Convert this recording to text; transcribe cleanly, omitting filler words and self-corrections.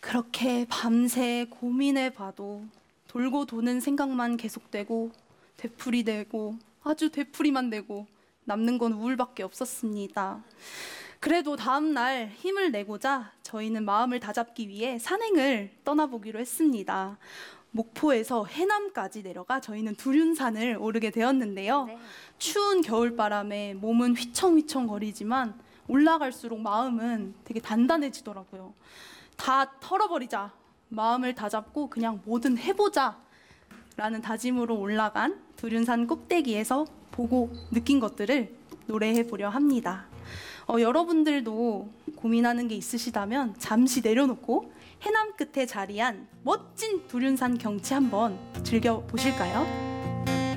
그렇게 밤새 고민해봐도 돌고 도는 생각만 계속되고 되풀이 되고 아주 되풀이만 되고 남는 건 우울밖에 없었습니다. 그래도 다음 날 힘을 내고자 저희는 마음을 다잡기 위해 산행을 떠나보기로 했습니다. 목포에서 해남까지 내려가 저희는 두륜산을 오르게 되었는데요. 네. 추운 겨울바람에 몸은 휘청휘청 거리지만 올라갈수록 마음은 되게 단단해지더라고요. 다 털어버리자, 마음을 다잡고 그냥 뭐든 해보자 라는 다짐으로 올라간 두륜산 꼭대기에서 보고 느낀 것들을 노래해 보려 합니다. 여러분들도 고민하는 게 있으시다면 잠시 내려놓고 해남 끝에 자리한 멋진 두륜산 경치 한번 즐겨보실까요?